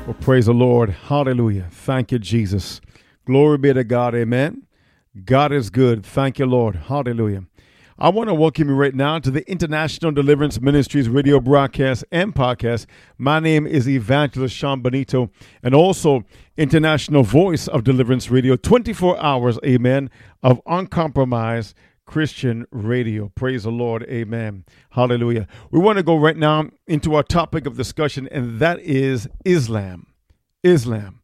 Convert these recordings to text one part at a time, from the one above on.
Well, praise the Lord. Hallelujah. Thank you, Jesus. Glory be to God. Amen. God is good. Thank you, Lord. Hallelujah. I want to welcome you right now to the International Deliverance Ministries radio broadcast and podcast. My name is Evangelist Sean Benito, and also International Voice of Deliverance Radio, 24 hours, amen, of uncompromised Christian radio. Praise the Lord. Amen. Hallelujah. We want to go right now into our topic of discussion, and that is Islam. Islam.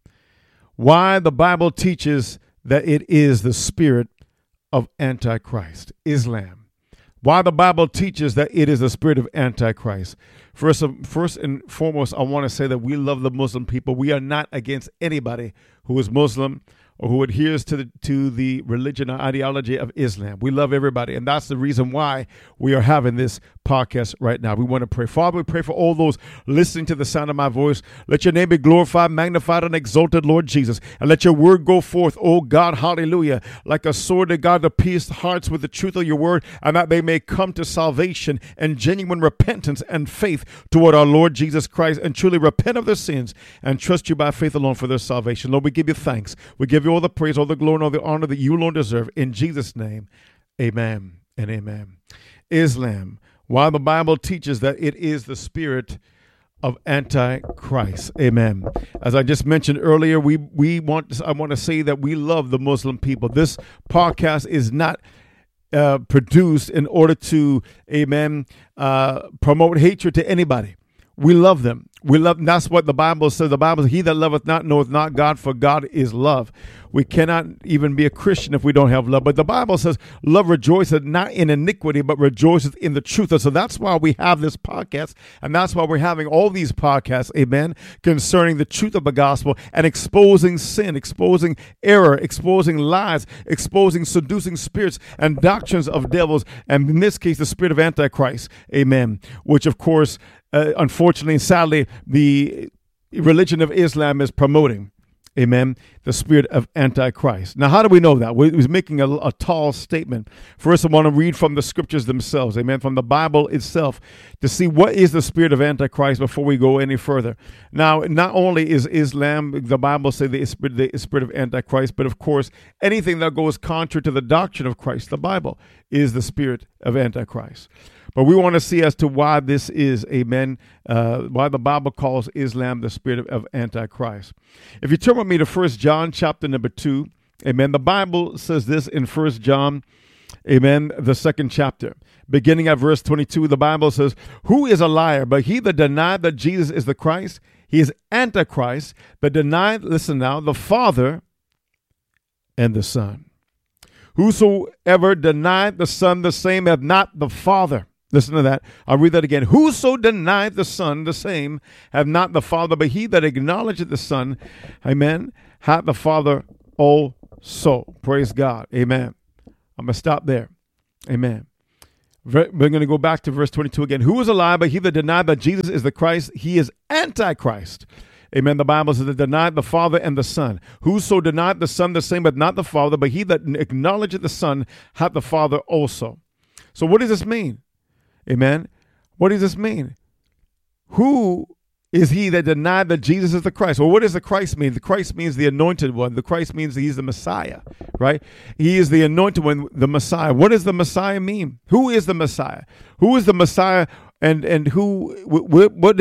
Why the Bible teaches that it is the spirit of Antichrist. Islam. Why the Bible teaches that it is the spirit of Antichrist. First and foremost, I want to say that we love the Muslim people. We are not against anybody who is Muslim or who adheres to the religion or ideology of Islam. We love everybody, and that's the reason why we are having this podcast right now. We want to pray. Father, we pray for all those listening to the sound of my voice. Let your name be glorified, magnified, and exalted, Lord Jesus, and let your word go forth, oh God, hallelujah, like a sword to God to pierce hearts with the truth of your word, and that they may come to salvation and genuine repentance and faith toward our Lord Jesus Christ, and truly repent of their sins and trust you by faith alone for their salvation. Lord, we give you thanks. We give you all the praise, all the glory, and all the honor that you alone deserve. In Jesus' name, amen and amen. Islam. Why the Bible teaches that it is the spirit of Antichrist. Amen. As I just mentioned earlier, I want to say that we love the Muslim people. This podcast is not produced in order to, amen, promote hatred to anybody. We love them. And that's what the Bible says. The Bible says, he that loveth not knoweth not God, for God is love. We cannot even be a Christian if we don't have love. But the Bible says, love rejoiceth not in iniquity, but rejoiceth in the truth. And so that's why we have this podcast. And that's why we're having all these podcasts, amen, concerning the truth of the gospel and exposing sin, exposing error, exposing lies, exposing seducing spirits and doctrines of devils. And in this case, the spirit of Antichrist, amen, which of course, unfortunately and sadly, the religion of Islam is promoting, amen, the spirit of Antichrist. Now, how do we know that? He's making a tall statement. First, I want to read from the scriptures themselves, amen, from the Bible itself, to see what is the spirit of Antichrist before we go any further. Now, not only is Islam, the Bible says the spirit of Antichrist, but of course, anything that goes contrary to the doctrine of Christ, the Bible, is the spirit of Antichrist. But we want to see as to why this is, amen, why the Bible calls Islam the spirit of Antichrist. If you turn with me to 1 John chapter number 2, amen, the Bible says this in 1 John, amen, the second chapter. Beginning at verse 22, the Bible says, who is a liar but he that denied that Jesus is the Christ? He is Antichrist, that denied, listen now, the Father and the Son. Whosoever denied the Son, the same hath not the Father. Listen to that. I'll read that again. Whoso denied the Son, the same have not the Father, but he that acknowledgeth the Son, amen, hath the Father also. Praise God. Amen. I'm going to stop there. Amen. We're going to go back to verse 22 again. Who is a liar, but he that denied that Jesus is the Christ? He is Antichrist. Amen. The Bible says that denied the Father and the Son. Whoso denied the Son, the same, but not the Father, but he that acknowledgeth the Son hath the Father also. So what does this mean? Amen. What does this mean? Who is he that denied that Jesus is the Christ? Well, what does the Christ mean? The Christ means the anointed one. The Christ means he's the Messiah, right? He is the anointed one, the Messiah. What does the Messiah mean? Who is the Messiah? Who is the Messiah? And what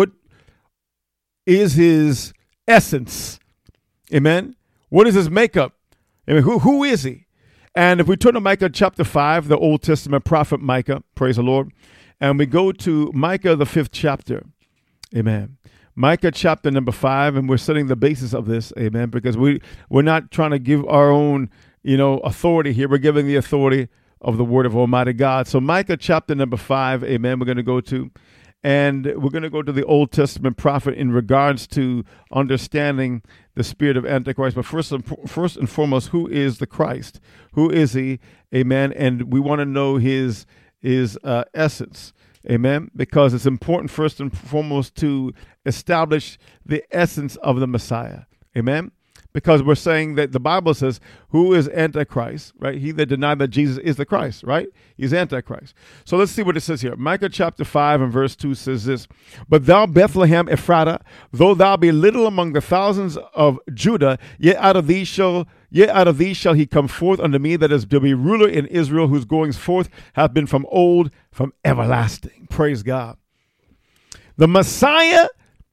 is his essence? Amen. What is his makeup? I mean, who is he? And if we turn to Micah chapter 5, the Old Testament prophet Micah, praise the Lord, and we go to Micah, the 5th chapter, amen. Micah chapter number 5, and we're setting the basis of this, amen, because we're not trying to give our own, authority here. We're giving the authority of the word of Almighty God. So Micah chapter number 5, amen, we're going to go to. And we're going to go to the Old Testament prophet in regards to understanding the spirit of Antichrist. But first and foremost, who is the Christ? Who is he? Amen. And we want to know his essence. Amen. Because it's important first and foremost to establish the essence of the Messiah. Amen. Because we're saying that the Bible says, who is Antichrist, right? He that denied that Jesus is the Christ, right? He's Antichrist. So let's see what it says here. Micah chapter 5 and verse 2 says this, but thou Bethlehem Ephratah, though thou be little among the thousands of Judah, yet out of thee shall he come forth unto me, that is to be ruler in Israel, whose goings forth have been from old, from everlasting. Praise God. The Messiah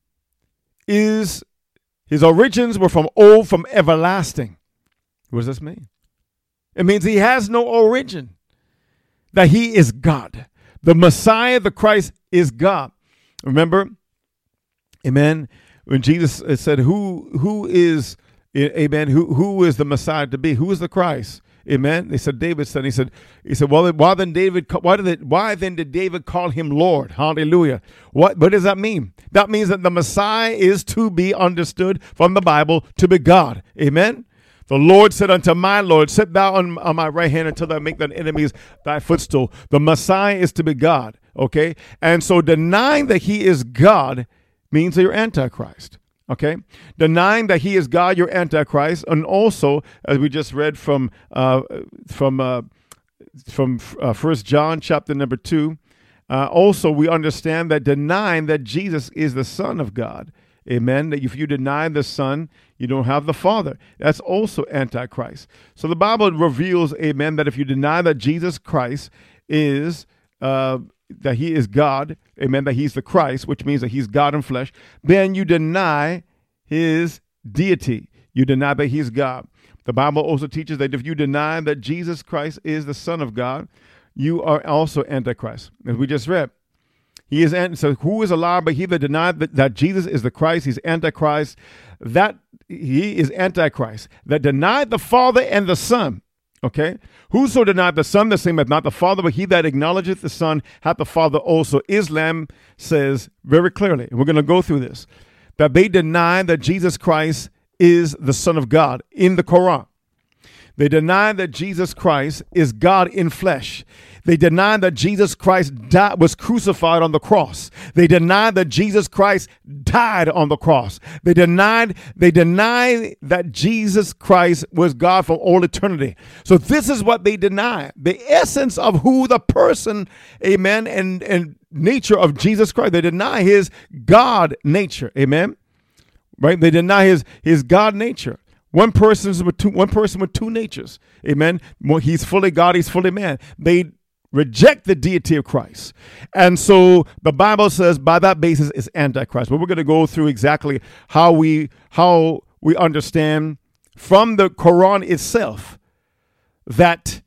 his origins were from old, from everlasting. What does this mean? It means he has no origin, that he is God. The Messiah, the Christ, is God. Remember, amen, when Jesus said, who is, amen, who is the Messiah to be? Who is the Christ? Amen. They said, David's son. He said, well, why then did David call him Lord? Hallelujah. What does that mean? That means that the Messiah is to be understood from the Bible to be God. Amen. The Lord said unto my Lord, sit thou on my right hand until thou make thine enemies thy footstool. The Messiah is to be God. Okay. And so denying that he is God means that you're Antichrist. Okay, denying that he is God, you're Antichrist, and also, as we just read from 1 John chapter number 2, also we understand that denying that Jesus is the Son of God, amen. That if you deny the Son, you don't have the Father. That's also Antichrist. So the Bible reveals, amen, that if you deny that Jesus Christ is that he is God, amen, that he's the Christ, which means that he's God in flesh, then you deny his deity. You deny that he's God. The Bible also teaches that if you deny that Jesus Christ is the Son of God, you are also Antichrist. As we just read, he is, so who is a liar but he that denied that Jesus is the Christ? He's Antichrist. That he is Antichrist, that denied the Father and the Son. Okay, whoso denied the Son, the same as not the Father, but he that acknowledgeth the Son hath the Father also. Islam says very clearly, and we're going to go through this, that they deny that Jesus Christ is the Son of God in the Quran. They deny that Jesus Christ is God in flesh. They deny that Jesus Christ was crucified on the cross. They deny that Jesus Christ died on the cross. They deny that Jesus Christ was God from all eternity. So this is what they deny. The essence of who the person, amen, and nature of Jesus Christ. They deny his God nature, amen. Right? They deny his God nature. One person with two natures, amen. He's fully God, he's fully man. They reject the deity of Christ. And so the Bible says by that basis it's Antichrist. But we're going to go through exactly how we understand from the Quran itself that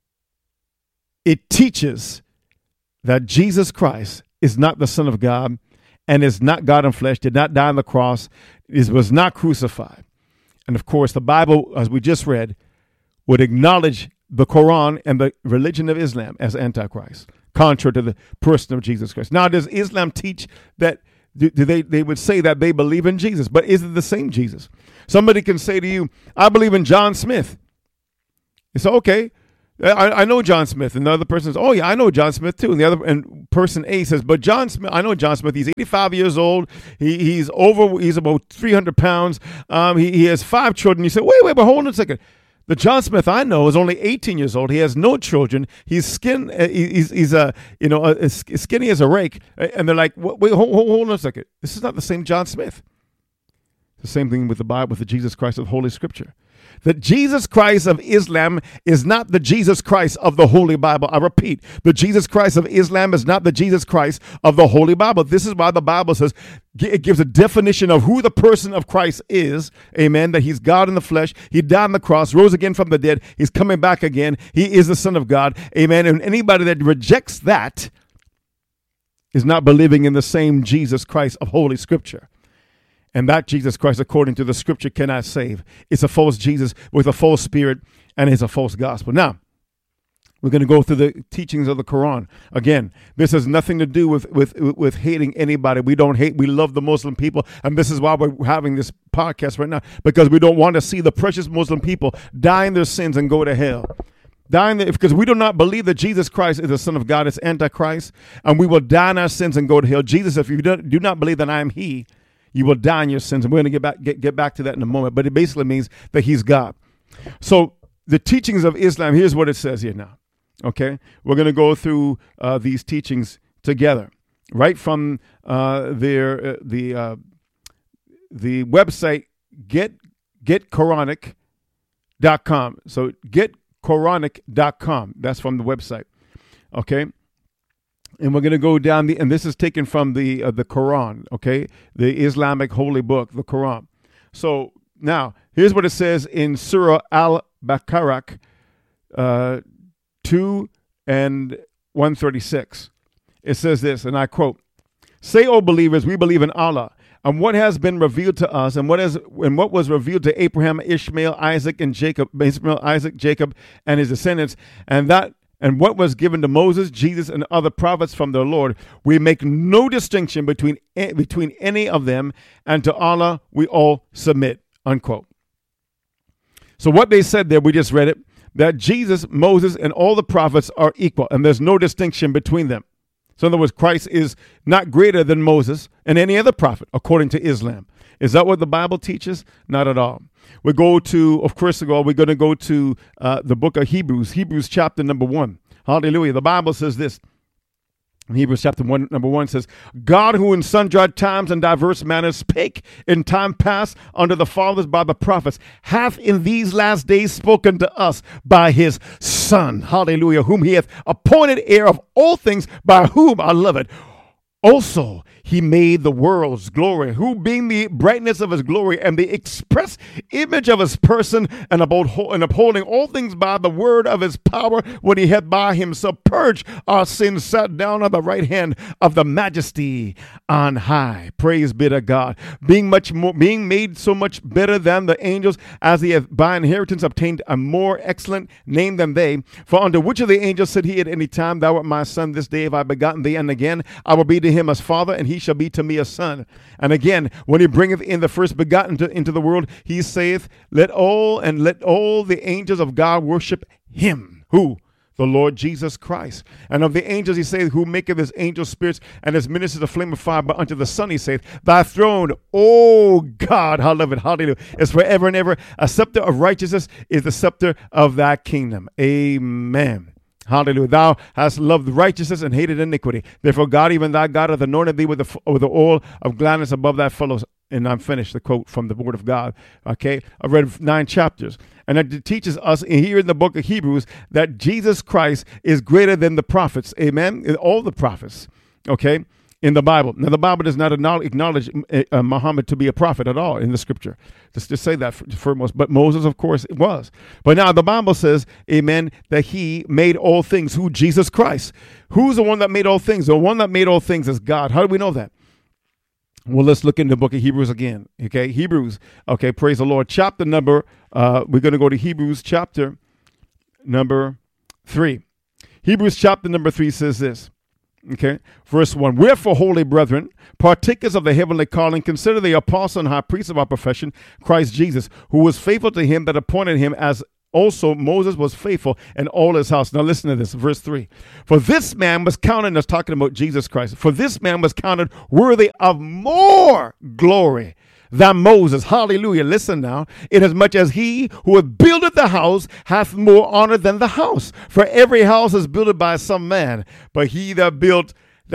it teaches that Jesus Christ is not the Son of God and is not God in flesh, did not die on the cross, was not crucified. And of course, the Bible, as we just read, would acknowledge the Quran and the religion of Islam as Antichrist, contrary to the person of Jesus Christ. Now, does Islam teach that they would say that they believe in Jesus, but is it the same Jesus? Somebody can say to you, I believe in John Smith. You say, okay, I know John Smith. And the other person says, oh yeah, I know John Smith too. And person A says, but John Smith, I know John Smith. He's 85 years old. He's about 300 pounds. He has 5 children. You say, wait, hold on a second. The John Smith I know is only 18 years old. He has no children. He's skinny as a rake. And they're like, wait, hold on a second. This is not the same John Smith. It's the same thing with the Bible, with the Jesus Christ of Holy Scripture. The Jesus Christ of Islam is not the Jesus Christ of the Holy Bible. I repeat, the Jesus Christ of Islam is not the Jesus Christ of the Holy Bible. This is why the Bible says it gives a definition of who the person of Christ is. Amen. That he's God in the flesh. He died on the cross, rose again from the dead. He's coming back again. He is the Son of God. Amen. And anybody that rejects that is not believing in the same Jesus Christ of Holy Scripture. And that Jesus Christ, according to the Scripture, cannot save. It's a false Jesus with a false spirit, and it's a false gospel. Now, we're going to go through the teachings of the Quran. Again, this has nothing to do with hating anybody. We don't hate. We love the Muslim people. And this is why we're having this podcast right now, because we don't want to see the precious Muslim people die in their sins and go to hell. Because we do not believe that Jesus Christ is the Son of God. It's Antichrist. And we will die in our sins and go to hell. Jesus, if you do not believe that I am he, You will die in your sins. And we're going to get back to that in a moment. But it basically means that he's God. So the teachings of Islam, here's what it says here now. Okay, we're going to go through these teachings together, right from the website getquranic.com. So getquranic.com. That's from the website. Okay, and we're going to go down and this is taken from the Quran. Okay, the Islamic holy book, the Quran. So now here's what it says in Surah Al-Baqarah 2 and 136. It says this, and I quote, "Say, O believers, we believe in Allah, and what has been revealed to us, and what was revealed to Abraham, Ishmael, Isaac, and Jacob, and his descendants, and what was given to Moses, Jesus, and other prophets from their Lord. We make no distinction between any of them, and to Allah we all submit." Unquote. So what they said there, we just read it, that Jesus, Moses, and all the prophets are equal, and there's no distinction between them. So in other words, Christ is not greater than Moses and any other prophet, according to Islam. Is that what the Bible teaches? Not at all. We go to, of course, we're going to go to the book of Hebrews chapter number 1. Hallelujah. The Bible says this. Hebrews chapter 1, number 1 says, "God, who in sundry times and diverse manners spake in time past unto the fathers by the prophets, hath in these last days spoken to us by his Son." Hallelujah. "Whom he hath appointed heir of all things, by whom," I love it, "also he made the world's glory, who being the brightness of his glory and the express image of his person, and upholding all things by the word of his power, when he had by himself purged our sins, sat down on the right hand of the majesty on high." Praise be to God. Being made so much better than the angels, as he hath by inheritance obtained a more excellent name than they. For unto which of the angels said he at any time, "Thou art my son, this day have I begotten thee"? And again, "I will be to him as father, and he shall be to me a son." And again, when he bringeth in the first begotten into the world, he saith, let all the angels of God worship him." Who? The Lord Jesus Christ. "And of the angels he saith, who maketh his angels spirits and his ministers a flame of fire. But unto the Son he saith, Thy throne, O God," I love it, hallelujah, "is forever and ever. A scepter of righteousness is the scepter of thy kingdom." Amen. Hallelujah. "Thou hast loved righteousness and hated iniquity. Therefore God, even thy God, hath anointed thee with the oil of gladness above thy fellows." And I'm finished, the quote from the word of God. Okay. I read 9 chapters. And it teaches us here in the book of Hebrews that Jesus Christ is greater than the prophets. Amen. All the prophets. Okay. In the Bible. Now, the Bible does not acknowledge Muhammad to be a prophet at all in the scripture. Just to say that foremost. But Moses, of course, it was. But now the Bible says, amen, that he made all things. Who? Jesus Christ. Who's the one that made all things? The one that made all things is God. How do we know that? Well, let's look in the book of Hebrews again. Okay, Hebrews. Okay, praise the Lord. Chapter number, we're going to go to Hebrews chapter number 3. Hebrews chapter number 3 says this. Okay, verse 1. "Wherefore, holy brethren, partakers of the heavenly calling, consider the apostle and high priest of our profession, Christ Jesus, who was faithful to him that appointed him, as also Moses was faithful in all his house." Now listen to this, verse 3. "For this man was counted," that's talking about Jesus Christ, "for this man was counted worthy of more glory than Moses." Hallelujah. Listen now. "Inasmuch as he who hath builded the house hath more honor than the house. For every house is builded by some man, but he that built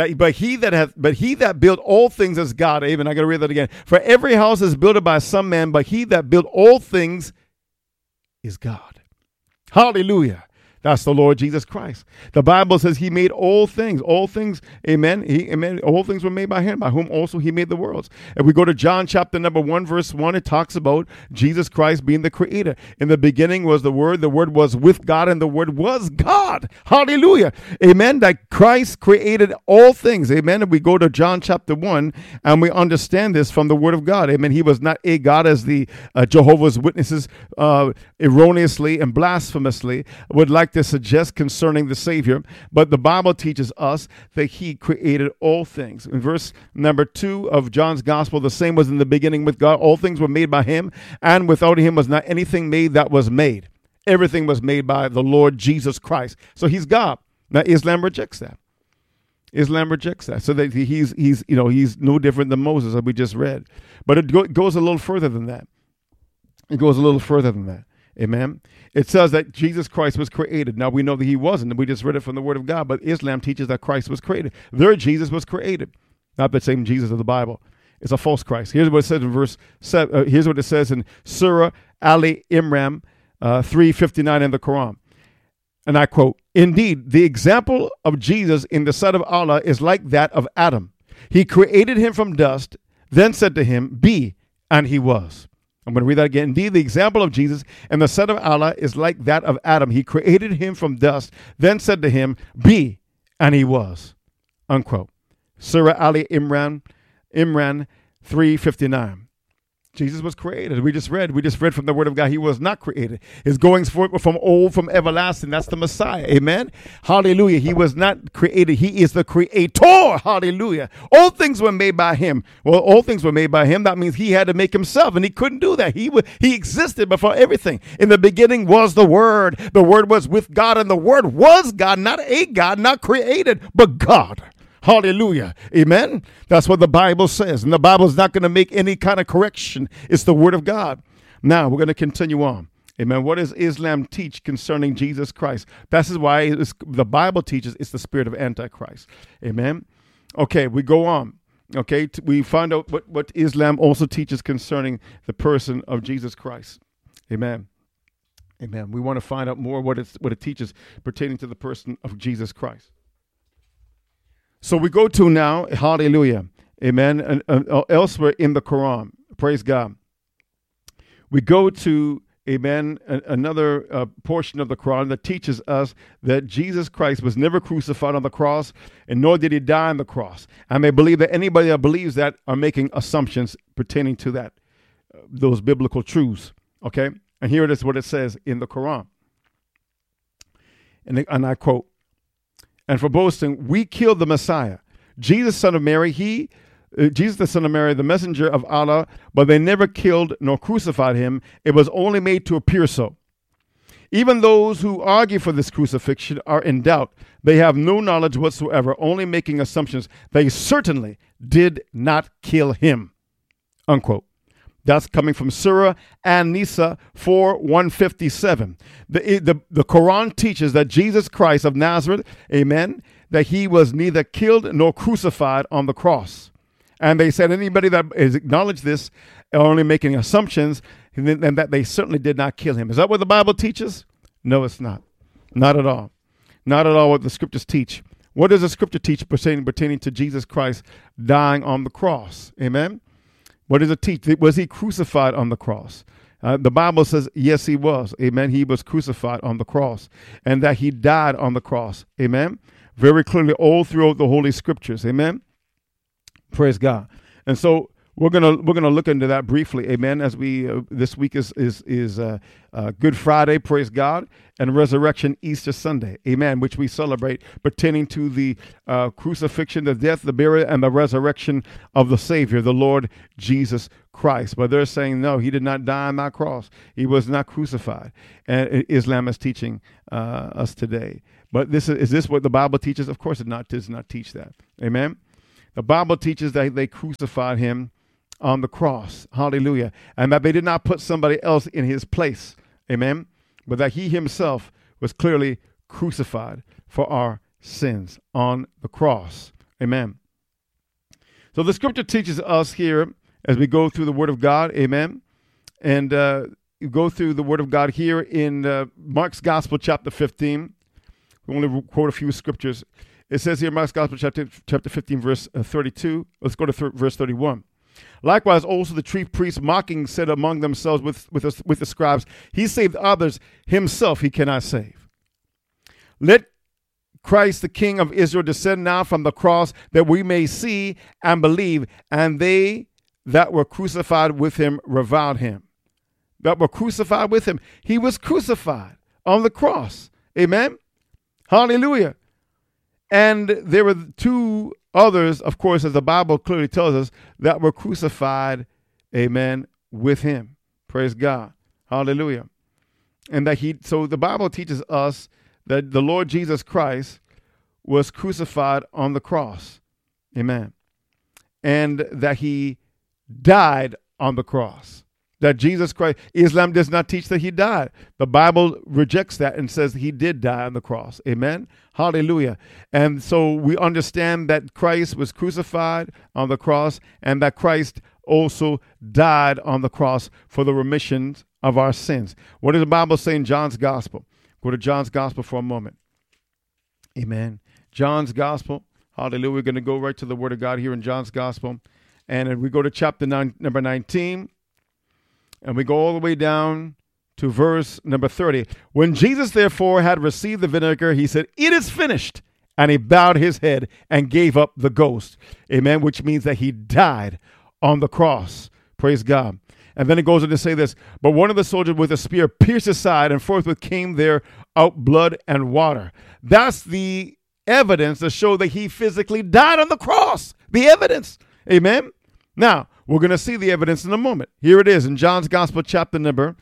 all things is God." Amen. I got to read that again. "For every house is built by some man, but he that built all things is God." Hallelujah. That's the Lord Jesus Christ. The Bible says he made all things, amen. Amen. All things were made by him, by whom also he made the worlds. If we go to John chapter number 1, verse 1, it talks about Jesus Christ being the creator. "In the beginning was the Word was with God, and the Word was God." Hallelujah. Amen. That Christ created all things. Amen. If we go to John chapter 1, and we understand this from the Word of God. Amen. He was not a God, as the Jehovah's Witnesses erroneously and blasphemously would like to suggest concerning the Savior, but the Bible teaches us that he created all things. In verse number 2 of John's Gospel, "The same was in the beginning with God. All things were made by him, and without him was not anything made that was made." Everything was made by the Lord Jesus Christ. So he's God. Now Islam rejects that. Islam rejects that. So that he's no different than Moses, as we just read. But it goes a little further than that. It goes a little further than that. Amen. It says that Jesus Christ was created. Now, we know that he wasn't. We just read it from the Word of God. But Islam teaches that Christ was created. Their Jesus was created. Not the same Jesus of the Bible. It's a false Christ. Here's what it says in verse 7. Here's what it says in Surah Ali Imran 3:59 in the Quran. And I quote, "Indeed, the example of Jesus in the sight of Allah is like that of Adam. He created him from dust, then said to him, 'Be,' and he was." I'm going to read that again. "Indeed, the example of Jesus in the sight of Allah is like that of Adam. He created him from dust, then said to him, 'Be,' and he was." Unquote. Surah Ali Imran 3:59. Jesus was created. We just read from the Word of God. He was not created. His goings forth were from old, from everlasting. That's the Messiah. Amen. Hallelujah. He was not created. He is the creator. Hallelujah. All things were made by him. Well, all things were made by him. That means he had to make himself, and he couldn't do that. He existed before everything. In the beginning was the Word. The Word was with God, and the Word was God, not a God, not created, but God. Hallelujah. Amen. That's what the Bible says. And the Bible is not going to make any kind of correction. It's the Word of God. Now, we're going to continue on. Amen. What does Islam teach concerning Jesus Christ? This is why the Bible teaches it's the spirit of Antichrist. Amen. Okay, we go on. Okay, we find out what Islam also teaches concerning the person of Jesus Christ. Amen. Amen. We want to find out more what it teaches pertaining to the person of Jesus Christ. So we go to now, hallelujah, amen, and elsewhere in the Quran, praise God. We go to, amen, another portion of the Quran that teaches us that Jesus Christ was never crucified on the cross, and nor did he die on the cross. And they believe that anybody that believes that are making assumptions pertaining to that, those biblical truths, okay? And here it is what it says in the Quran. And I quote, "And for boasting, we killed the Messiah, Jesus, son of Mary, Jesus, the son of Mary, the messenger of Allah, but they never killed nor crucified him. It was only made to appear so. Even those who argue for this crucifixion are in doubt. They have no knowledge whatsoever, only making assumptions. They certainly did not kill him." Unquote. That's coming from Surah An-Nisa 4:157. The Quran teaches that Jesus Christ of Nazareth, amen, that he was neither killed nor crucified on the cross. And they said anybody that has acknowledged this are only making assumptions, and that they certainly did not kill him. Is that what the Bible teaches? No, it's not. Not at all. Not at all what the scriptures teach. What does the scripture teach pertaining to Jesus Christ dying on the cross? Amen. What does it teach? Was he crucified on the cross? The Bible says, yes, he was. Amen. He was crucified on the cross, and that he died on the cross. Amen. Very clearly all throughout the Holy Scriptures. Amen. Praise God. And so we're gonna look into that briefly. Amen. As we this week is Good Friday. Praise God. And Resurrection Easter Sunday. Amen. Which we celebrate pertaining to the crucifixion, the death, the burial, and the resurrection of the Savior, the Lord Jesus Christ. But they're saying, no, he did not die on that cross. He was not crucified. And Islam is teaching us today. But is this what the Bible teaches? Of course it does not teach that. Amen. The Bible teaches that they crucified him on the cross. Hallelujah. And that they did not put somebody else in his place. Amen. But that he himself was clearly crucified for our sins on the cross. Amen. So the scripture teaches us here as we go through the Word of God. Amen. And go through the Word of God here in Mark's Gospel, chapter 15. We only quote a few scriptures. It says here, Mark's Gospel, chapter 15, verse 32. Let's go to verse 31. "Likewise, also the chief priests mocking said among themselves with the scribes, he saved others, himself he cannot save. Let Christ, the King of Israel, descend now from the cross, that we may see and believe. And they that were crucified with him reviled him." That were crucified with him. He was crucified on the cross. Amen. Hallelujah. And there were two others, of course, as the Bible clearly tells us, that were crucified, amen, with him. Praise God. Hallelujah. And so the Bible teaches us that the Lord Jesus Christ was crucified on the cross. Amen. And that he died on the cross. That Jesus Christ, Islam does not teach that he died. The Bible rejects that and says he did die on the cross. Amen. Hallelujah. And so we understand that Christ was crucified on the cross and that Christ also died on the cross for the remission of our sins. What does the Bible say in John's Gospel? Go to John's Gospel for a moment. Amen. John's Gospel. Hallelujah. We're going to go right to the Word of God here in John's Gospel. And we go to chapter number 19. And we go all the way down to verse number 30. When Jesus, therefore, had received the vinegar, he said, "It is finished." And he bowed his head and gave up the ghost. Amen. Which means that he died on the cross. Praise God. And then it goes on to say this, "But one of the soldiers with a spear pierced his side, and forthwith came there out blood and water." That's the evidence to show that he physically died on the cross. The evidence. Amen. Now, we're going to see the evidence in a moment. Here it is in John's Gospel chapter number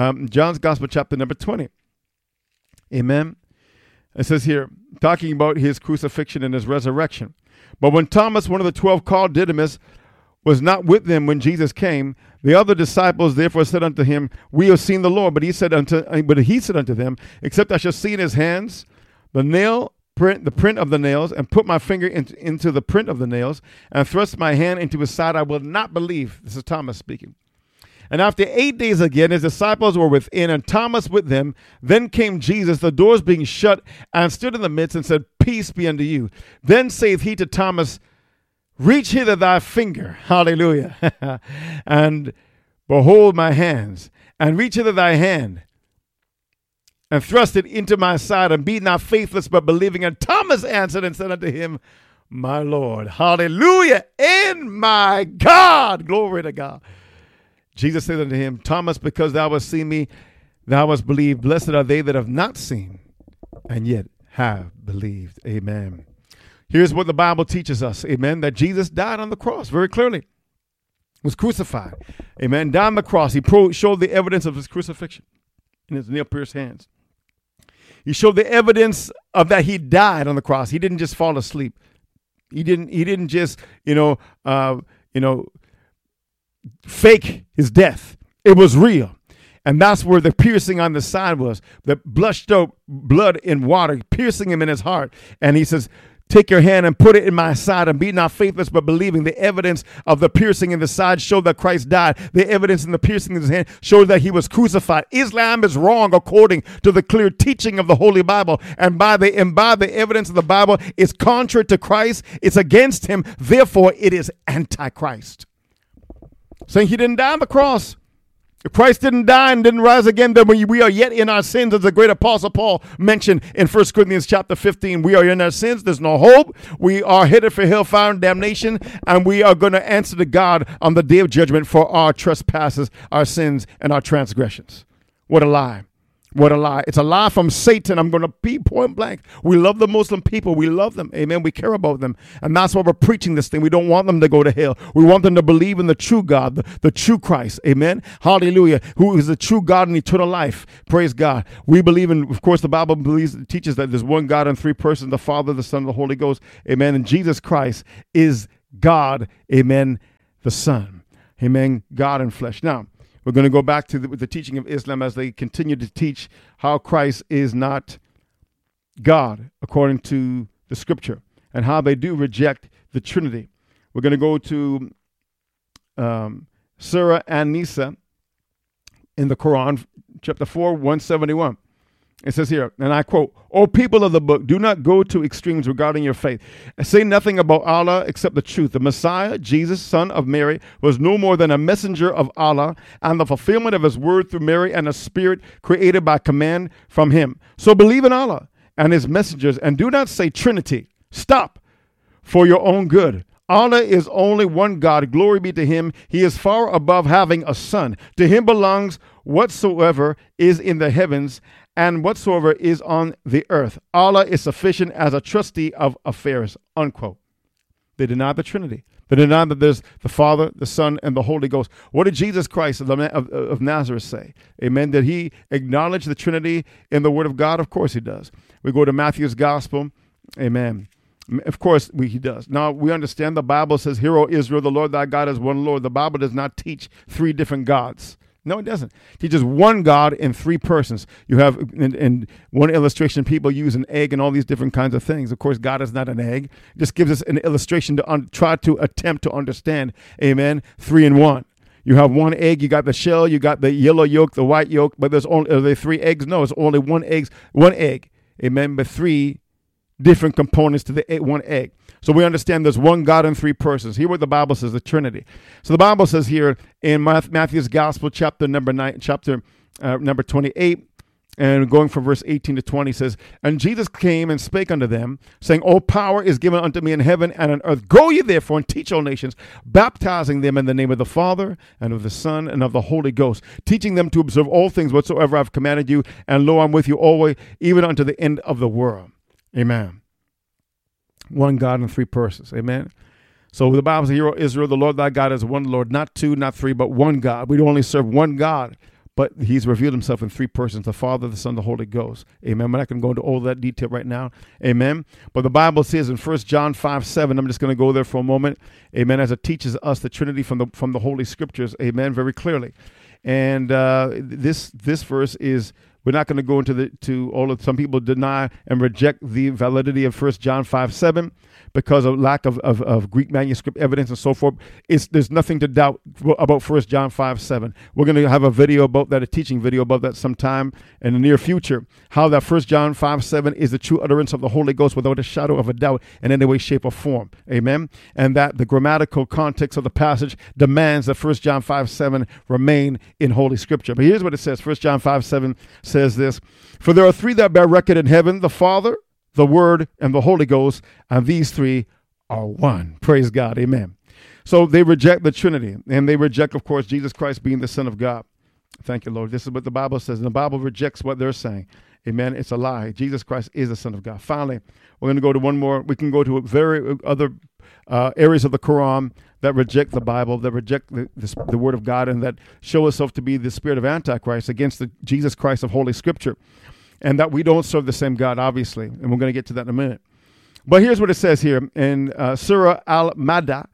20. Amen. It says here, talking about his crucifixion and his resurrection. "But when Thomas, one of the 12 called Didymus, was not with them when Jesus came, the other disciples therefore said unto him, We have seen the Lord. But he said unto them, Except I shall see in his hands the print of the nails, and put my finger into the print of the nails, and thrust my hand into his side, I will not believe." This is Thomas speaking. "And after 8 days again, his disciples were within, and Thomas with them. Then came Jesus, the doors being shut, and stood in the midst, and said, Peace be unto you. Then saith he to Thomas, Reach hither thy finger," hallelujah, "and behold my hands, and reach hither thy hand, and thrust it into my side, and be not faithless, but believing. And Thomas answered and said unto him, My Lord," hallelujah, "and my God," glory to God. Jesus said unto him, "Thomas, because thou hast seen me, thou hast believed. Blessed are they that have not seen, and yet have believed." Amen. Here's what the Bible teaches us, amen, that Jesus died on the cross very clearly, was crucified, amen, died on the cross. He showed the evidence of his crucifixion in his nail-pierced hands. He showed the evidence of that he died on the cross. He didn't just fall asleep. He didn't just, fake his death. It was real. And that's where the piercing on the side was, the blushed out blood in water, piercing him in his heart. And he says, "Take your hand and put it in my side, and be not faithless, but believing." The evidence of the piercing in the side showed that Christ died. The evidence in the piercing in his hand showed that he was crucified. Islam is wrong according to the clear teaching of the Holy Bible. And by the evidence of the Bible, it's contrary to Christ. It's against him. Therefore, it is antichrist. Saying he didn't die on the cross. If Christ didn't die and didn't rise again, then we are yet in our sins, as the great apostle Paul mentioned in 1 Corinthians chapter 15. We are in our sins. There's no hope. We are headed for hellfire and damnation, and we are going to answer to God on the day of judgment for our trespasses, our sins, and our transgressions. What a lie. What a lie. It's a lie from Satan. I'm going to be point blank. We love the Muslim people. We love them. Amen. We care about them. And that's why we're preaching this thing. We don't want them to go to hell. We want them to believe in the true God, the true Christ. Amen. Hallelujah. Who is the true God in eternal life. Praise God. We believe in, of course, the Bible teaches that there's one God in three persons, the Father, the Son, and the Holy Ghost. Amen. And Jesus Christ is God. Amen. The Son. Amen. God in flesh. Now, we're going to go back to the teaching of Islam as they continue to teach how Christ is not God according to the scripture and how they do reject the Trinity. We're going to go to Surah An-Nisa in the Quran, chapter 4, 171. It says here, and I quote, "O people of the book, do not go to extremes regarding your faith. Say nothing about Allah except the truth. The Messiah, Jesus, son of Mary, was no more than a messenger of Allah and the fulfillment of his word through Mary and a spirit created by command from him. So believe in Allah and his messengers and do not say Trinity. Stop for your own good. Allah is only one God. Glory be to him. He is far above having a son. To him belongs whatsoever is in the heavens and whatsoever is on the earth. Allah is sufficient as a trustee of affairs," unquote. They deny the Trinity. They deny that there's the Father, the Son, and the Holy Ghost. What did Jesus Christ of Nazareth say? Amen. Did he acknowledge the Trinity in the Word of God? Of course he does. We go to Matthew's Gospel, Amen. Of course, he does. Now, we understand the Bible says, "Hear, O Israel, the Lord thy God is one Lord." The Bible does not teach three different gods. No, it doesn't. It teaches one God in three persons. You have, in one illustration, people use an egg and all these different kinds of things. Of course, God is not an egg. It just gives us an illustration to try to attempt to understand, amen, three in one. You have one egg, you got the shell, you got the yellow yolk, the white yolk, but are there three eggs? No, it's only one egg, amen, but three different components to the one egg. So we understand there's one God in three persons. Hear what the Bible says, the Trinity. So the Bible says here in Matthew's Gospel, chapter number 28, and going from verse 18 to 20 says, "And Jesus came and spake unto them, saying, All power is given unto me in heaven and on earth. Go ye therefore and teach all nations, baptizing them in the name of the Father and of the Son and of the Holy Ghost, teaching them to observe all things whatsoever I've commanded you. And lo, I'm with you always, even unto the end of the world." Amen. One God in three persons. Amen. So the Bible says, "Hear, O Israel, the Lord thy God is one Lord," not two, not three, but one God. We don't only serve one God, but he's revealed himself in three persons, the Father, the Son, the Holy Ghost. Amen. We're not going to go into all that detail right now. Amen. But the Bible says in 1 John 5:7, I'm just going to go there for a moment. Amen. As it teaches us the Trinity from the Holy Scriptures. Amen. Very clearly. And this verse is, we're not going to go into all of, some people deny and reject the validity of 1 John 5:7 because of lack of Greek manuscript evidence and so forth. There's nothing to doubt about 1 John 5:7. We're going to have a video about that, a teaching video about that sometime in the near future, how that 1 John 5:7 is the true utterance of the Holy Ghost without a shadow of a doubt in any way, shape, or form. Amen. And that the grammatical context of the passage demands that 1 John 5:7 remain in Holy Scripture. But here's what it says. 1 John 5:7 says this: "For there are three that bear record in heaven, the Father, the Word, and the Holy Ghost, and these three are one." Praise God. Amen. So they reject the Trinity, and they reject, of course, Jesus Christ being the Son of God. Thank you, Lord. This is what the Bible says, and the Bible rejects what they're saying. Amen. It's a lie. Jesus Christ is the Son of God. Finally, we're going to go to one more. We can go to very other areas of the Quran that reject the Bible, that reject the Word of God, and that show itself to be the spirit of Antichrist against the Jesus Christ of Holy Scripture. And that we don't serve the same God, obviously. And we're going to get to that in a minute. But here's what it says here in Surah Al-Madah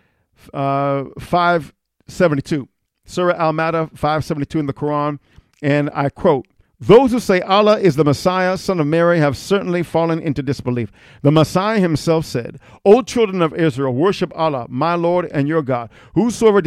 5:72. Surah Al-Madah 5:72 in the Quran. And I quote, "Those who say Allah is the Messiah, son of Mary, have certainly fallen into disbelief. The Messiah himself said, O children of Israel, worship Allah, my Lord and your God. Whoever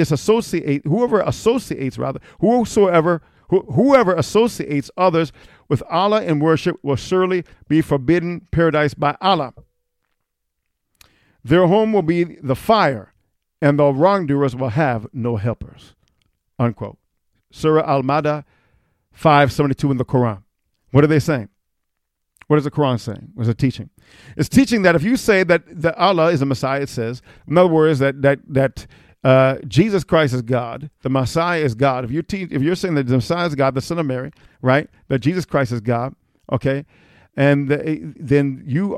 associates others with Allah in worship will surely be forbidden paradise by Allah. Their home will be the fire, and the wrongdoers will have no helpers." Unquote. Surah Al-Madah 5:72 in the Quran. What are they saying? What is the Quran saying? What is it teaching? It's teaching that if you say that Allah is the Messiah, it says, in other words, that Jesus Christ is God, the Messiah is God. If you're saying that the Messiah is God, the Son of Mary, right? That Jesus Christ is God, okay? And then you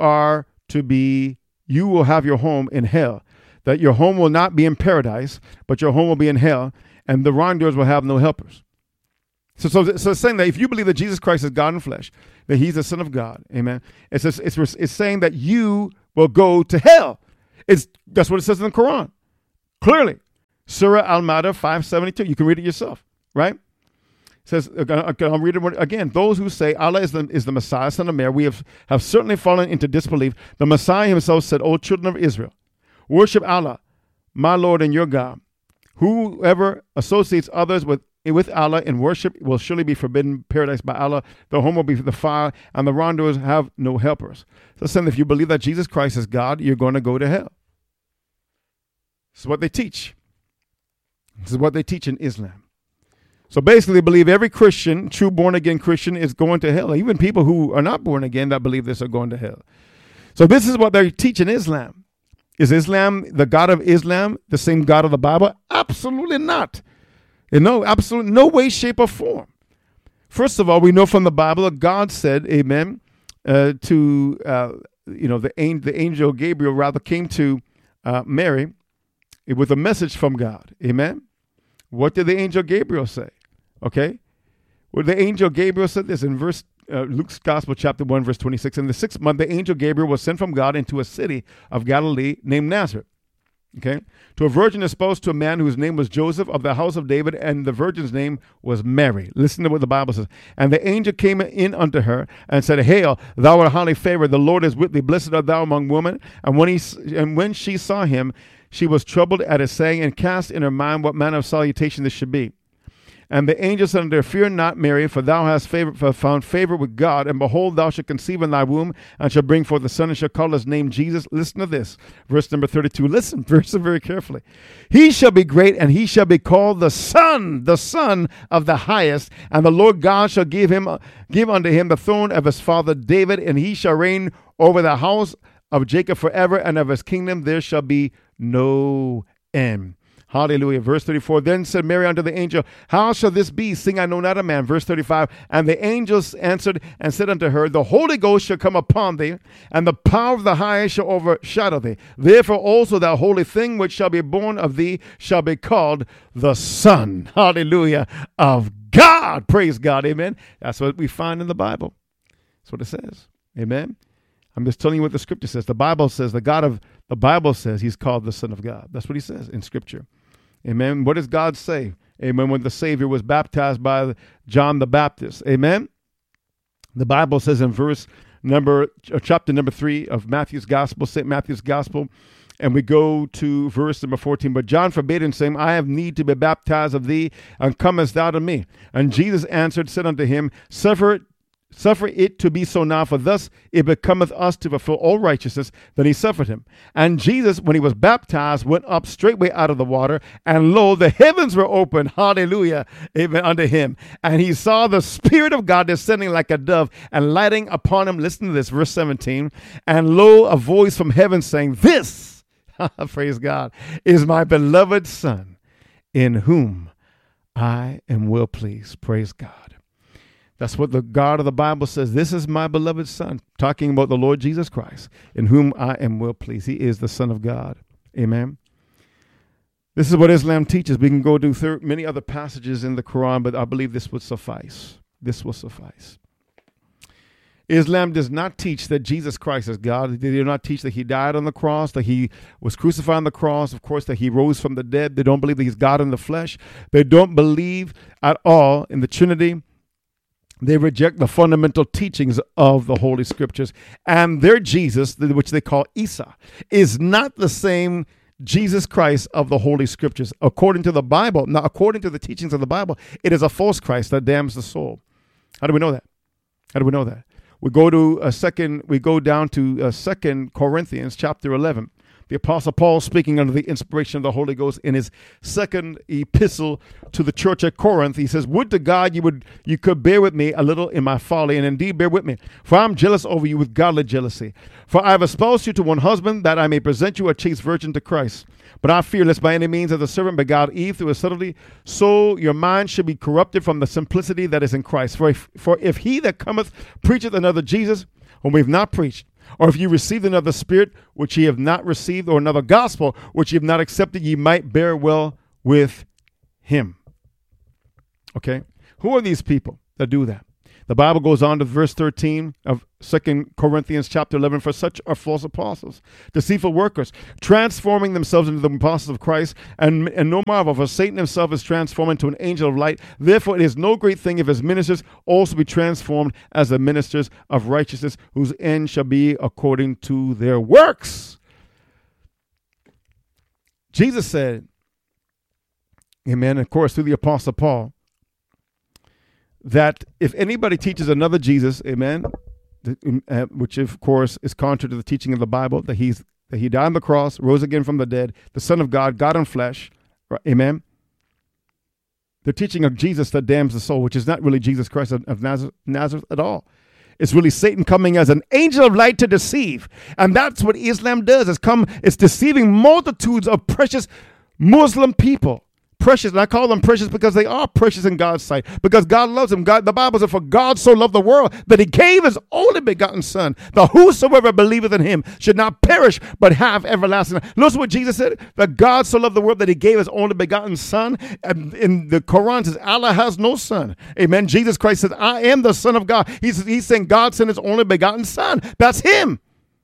will have your home in hell. That your home will not be in paradise, but your home will be in hell, and the wrongdoers will have no helpers. So it's saying that if you believe that Jesus Christ is God in flesh, that he's the Son of God, amen, it's saying that you will go to hell. That's what it says in the Quran. Clearly, Surah Al-Madah 5:72. You can read it yourself, right? It says, I'll read it again. "Those who say Allah is the Messiah, son of Mary, we have certainly fallen into disbelief. The Messiah himself said, O children of Israel, worship Allah, my Lord and your God. Whoever associates others with Allah in worship will surely be forbidden paradise by Allah. The home will be the fire, and the wrongdoers have no helpers." So saying if you believe that Jesus Christ is God, you're going to go to hell. This is what they teach. This is what they teach in Islam. So basically, they believe every Christian, true born-again Christian, is going to hell. Even people who are not born again that believe this are going to hell. So this is what they teach in Islam. Is Islam, the God of Islam, the same God of the Bible? Absolutely not. Absolutely no way, shape, or form. First of all, we know from the Bible that God said, amen, to, the angel Gabriel rather came to Mary with a message from God. Amen. What did the angel Gabriel say? Okay. Well, the angel Gabriel said this in verse Luke's Gospel, chapter 1, verse 26. In the 6th month, the angel Gabriel was sent from God into a city of Galilee named Nazareth. Okay, to a virgin espoused to a man whose name was Joseph of the house of David, and the virgin's name was Mary. Listen to what the Bible says. And the angel came in unto her and said, Hail, thou art highly favored, the Lord is with thee, blessed art thou among women. And when she saw him, she was troubled at his saying, and cast in her mind what manner of salutation this should be. And the angel said unto her, Fear not, Mary, for thou hast found favor with God, and behold, thou shalt conceive in thy womb, and shalt bring forth a son, and shall call his name Jesus. Listen to this, verse number 32. Listen very carefully. He shall be great, and he shall be called the Son of the Highest, and the Lord God shall give unto him the throne of his father David, and he shall reign over the house of Jacob forever, and of his kingdom there shall be no end. Hallelujah. Verse 34, Then said Mary unto the angel, How shall this be, seeing I know not a man? Verse 35, And the angels answered and said unto her, The Holy Ghost shall come upon thee, and the power of the highest shall overshadow thee. Therefore also that holy thing which shall be born of thee shall be called the Son, hallelujah, of God. Praise God. Amen. That's what we find in the Bible. That's what it says. Amen. I'm just telling you what the scripture says. The Bible says, the Bible says he's called the Son of God. That's what he says in scripture. Amen. What does God say? Amen. When the Savior was baptized by John the Baptist. Amen. The Bible says in chapter number 3 of Matthew's Gospel, St. Matthew's Gospel, and we go to verse number 14. But John forbade him, saying, I have need to be baptized of thee, and comest thou to me? And Jesus answered, said unto him, Suffer it to be so now, for thus it becometh us to fulfill all righteousness. Then he suffered him. And Jesus, when he was baptized, went up straightway out of the water, and lo, the heavens were opened, hallelujah, amen, unto him. And he saw the Spirit of God descending like a dove and lighting upon him. Listen to this, verse 17. And lo, a voice from heaven saying, This, praise God, is my beloved Son, in whom I am well pleased. Praise God. That's what the God of the Bible says. This is my beloved Son, talking about the Lord Jesus Christ, in whom I am well pleased. He is the Son of God. Amen. This is what Islam teaches. We can go do many other passages in the Quran, but I believe this would suffice. This will suffice. Islam does not teach that Jesus Christ is God. They do not teach that he died on the cross, that he was crucified on the cross, of course, that he rose from the dead. They don't believe that he's God in the flesh. They don't believe at all in the Trinity. They reject the fundamental teachings of the Holy Scriptures. And their Jesus, which they call Isa, is not the same Jesus Christ of the Holy Scriptures. According to the Bible, now according to the teachings of the Bible, it is a false Christ that damns the soul. How do we know that? How do we know that? We go down to 2 Corinthians chapter 11. The Apostle Paul, speaking under the inspiration of the Holy Ghost in his second epistle to the church at Corinth, he says, Would to God you could bear with me a little in my folly, and indeed bear with me, for I am jealous over you with godly jealousy. For I have espoused you to one husband, that I may present you a chaste virgin to Christ. But I fear lest by any means, as the serpent beguiled Eve through his subtlety, so your mind should be corrupted from the simplicity that is in Christ. For if he that cometh preacheth another Jesus, whom we have not preached, or if you received another spirit which ye have not received, or another gospel which ye have not accepted, ye might bear well with him. Okay? Who are these people that do that? The Bible goes on to verse 13 of 2 Corinthians chapter 11. For such are false apostles, deceitful workers, transforming themselves into the apostles of Christ. And no marvel, for Satan himself is transformed into an angel of light. Therefore it is no great thing if his ministers also be transformed as the ministers of righteousness, whose end shall be according to their works. Jesus said, amen, of course, through the Apostle Paul, that if anybody teaches another Jesus, amen, which of course is contrary to the teaching of the Bible, that he died on the cross, rose again from the dead, the Son of God, God in flesh, right, amen. The teaching of Jesus that damns the soul, which is not really Jesus Christ of Nazareth at all. It's really Satan coming as an angel of light to deceive. And that's what Islam does. It's deceiving multitudes of precious Muslim people precious. And I call them precious because they are precious in God's sight. Because God loves them. The Bible says, for God so loved the world that he gave his only begotten Son, that whosoever believeth in him should not perish, but have everlasting life. Listen what Jesus said, that God so loved the world that he gave his only begotten Son. And in the Quran, it says, Allah has no son. Amen. Jesus Christ says, I am the Son of God. He's saying God sent his only begotten Son. That's him.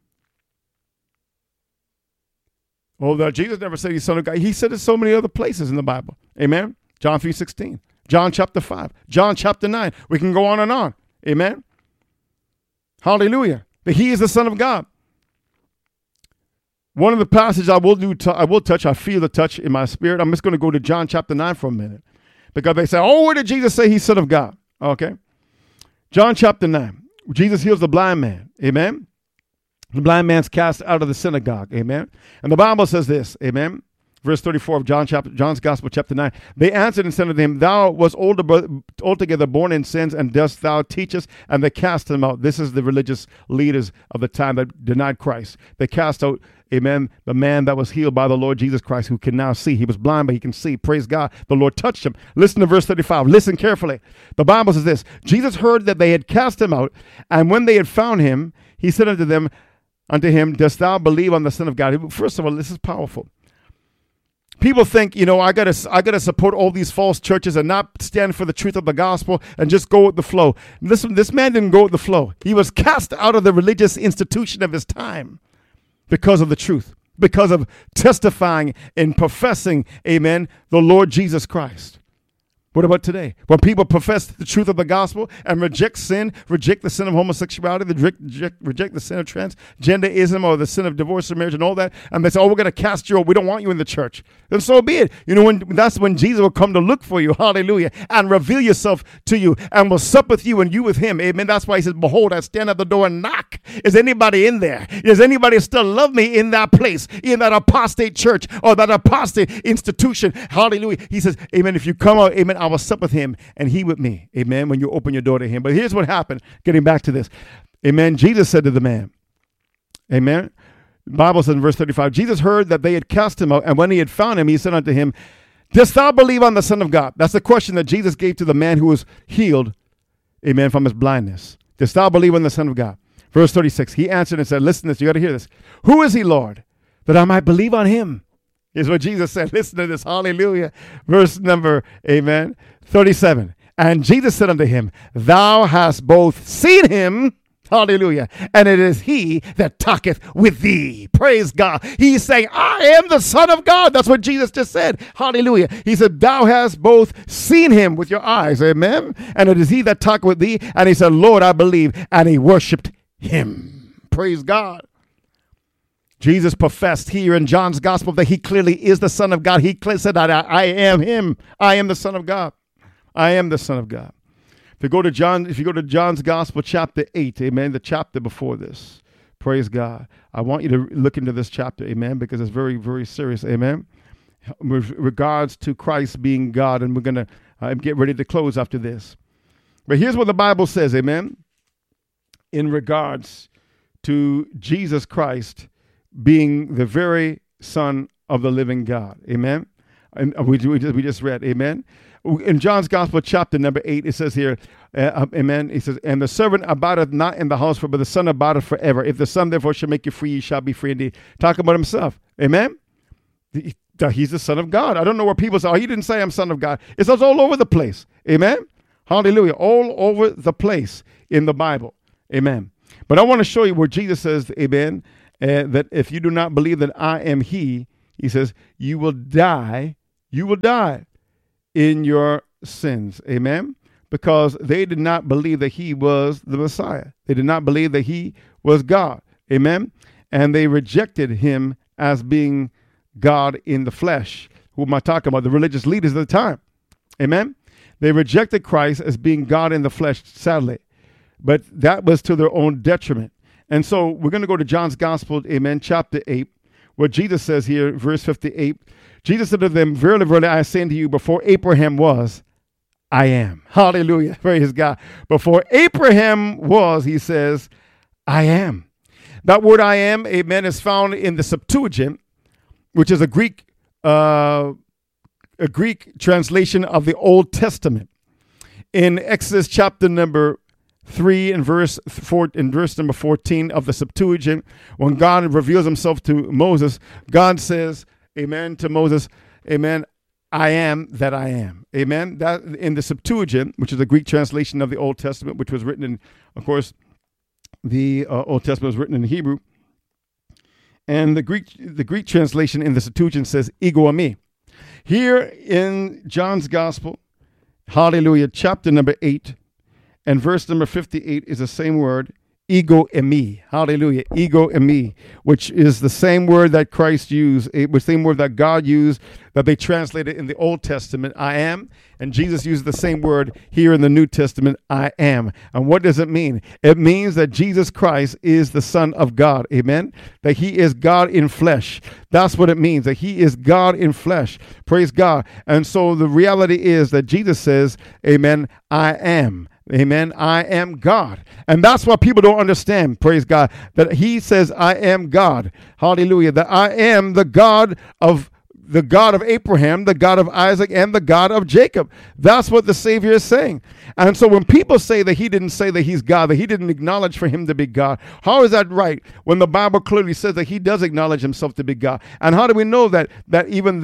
Oh, that Jesus never said he's Son of God. He said it so many other places in the Bible. Amen. John 3:16, John chapter 5, John chapter 9. We can go on and on. Amen. Hallelujah. That he is the Son of God. One of the passages I will touch, I feel the touch in my spirit. I'm just going to go to John chapter 9 for a minute. Because they say, oh, where did Jesus say he's Son of God? Okay. John chapter 9. Jesus heals the blind man. Amen. The blind man's cast out of the synagogue. Amen. And the Bible says this. Amen. Verse 34 of John's Gospel, chapter 9. They answered and said unto him, thou wast altogether born in sins, and dost thou teach us? And they cast him out. This is the religious leaders of the time that denied Christ. They cast out, amen, the man that was healed by the Lord Jesus Christ, who can now see. He was blind, but he can see. Praise God. The Lord touched him. Listen to verse 35. Listen carefully. The Bible says this. Jesus heard that they had cast him out, and when they had found him, he said unto him, dost thou believe on the Son of God? First of all, this is powerful. People think, I gotta support all these false churches and not stand for the truth of the gospel and just go with the flow. Listen, this man didn't go with the flow. He was cast out of the religious institution of his time because of the truth, because of testifying and professing, amen, the Lord Jesus Christ. What about today? When people profess the truth of the gospel and reject sin, reject the sin of homosexuality, reject the sin of transgenderism or the sin of divorce or marriage and all that, and they say, oh, we're going to cast you out. We don't want you in the church. Then so be it. That's when Jesus will come to look for you, hallelujah, and reveal yourself to you and will sup with you and you with him. Amen. That's why he says, behold, I stand at the door and knock. Is anybody in there? Does anybody still love me in that place, in that apostate church or that apostate institution? Hallelujah. He says, amen, if you come out, amen, I will sup with him and he with me. Amen. When you open your door to him. But here's what happened. Getting back to this. Amen. Jesus said to the man, amen. The Bible says in verse 35, Jesus heard that they had cast him out, and when he had found him, he said unto him, dost thou believe on the Son of God? That's the question that Jesus gave to the man who was healed, amen, from his blindness. Dost thou believe on the Son of God? Verse 36, he answered and said, listen to this, you got to hear this. Who is he, Lord, that I might believe on him? Is what Jesus said. Listen to this. Hallelujah. Verse number, amen, 37. And Jesus said unto him, thou hast both seen him, hallelujah, and it is he that talketh with thee. Praise God. He's saying, I am the Son of God. That's what Jesus just said. Hallelujah. He said, thou hast both seen him with your eyes. Amen. And it is he that talketh with thee. And he said, Lord, I believe. And he worshiped him. Praise God. Jesus professed here in John's gospel that he clearly is the Son of God. He said that I am him. I am the Son of God. I am the Son of God. If you go to John's gospel, chapter 8, amen, the chapter before this, praise God. I want you to look into this chapter, amen, because it's very, very serious, amen, with regards to Christ being God. And we're going to get ready to close after this. But here's what the Bible says, amen, in regards to Jesus Christ being the very Son of the living God. Amen. And we just read, amen. In John's Gospel, chapter number 8, it says here, amen. He says, and the servant abideth not in the house, but the Son abideth forever. If the Son therefore shall make you free, you shall be free indeed. Talking about himself. Amen. He's the Son of God. I don't know where people say, oh, he didn't say I'm Son of God. It's all over the place. Amen. Hallelujah. All over the place in the Bible. Amen. But I want to show you where Jesus says, amen, that if you do not believe that I am he says, you will die in your sins. Amen. Because they did not believe that he was the Messiah. They did not believe that he was God. Amen. And they rejected him as being God in the flesh. Who am I talking about? The religious leaders of the time. Amen. They rejected Christ as being God in the flesh, sadly. But that was to their own detriment. And so we're going to go to John's Gospel, amen, chapter 8, where Jesus says here, verse 58, Jesus said to them, verily, verily, I say unto you, before Abraham was, I am. Hallelujah. Praise God. Before Abraham was, he says, I am. That word I am, amen, is found in the Septuagint, which is a Greek a Greek translation of the Old Testament. In Exodus chapter number 3 and verse number 14 of the Septuagint, when God reveals himself to Moses, God says, amen, to Moses, amen, I am that I am. Amen. That in the Septuagint, which is a Greek translation of the Old Testament, which was written in, of course, the Old Testament was written in Hebrew. And the Greek translation in the Septuagint says, ego eimi. Here in John's Gospel, hallelujah, chapter number 8 and verse number 58 is the same word, ego eimi. Hallelujah, ego eimi, which is the same word that Christ used, the same word that God used, that they translated in the Old Testament, I am. And Jesus used the same word here in the New Testament, I am. And what does it mean? It means that Jesus Christ is the Son of God. Amen. That he is God in flesh. That's what it means, that he is God in flesh. Praise God. And so the reality is that Jesus says, amen, I am. Amen. I am God. And that's what people don't understand. Praise God. That he says, I am God. Hallelujah. That I am the God of Abraham, the God of Isaac, and the God of Jacob. That's what the Savior is saying. And so when people say that he didn't say that he's God, that he didn't acknowledge for him to be God, how is that right when the Bible clearly says that he does acknowledge himself to be God? And how do we know that even